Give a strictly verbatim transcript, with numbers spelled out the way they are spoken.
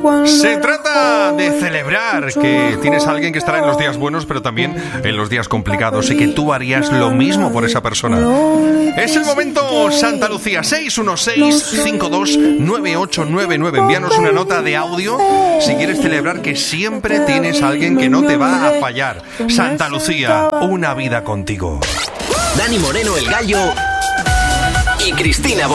Se trata de celebrar que tienes a alguien que estará en los días buenos, pero también en los días complicados, y que tú harías lo mismo por esa persona. Es el momento Santa Lucía. Seis uno seis, cinco dos nueve ocho nueve nueve. Envíanos una nota de audio si quieres celebrar que siempre tienes a alguien que no te va a fallar. Santa Lucía, una vida contigo. Dani Moreno, el Gallo, y Cristina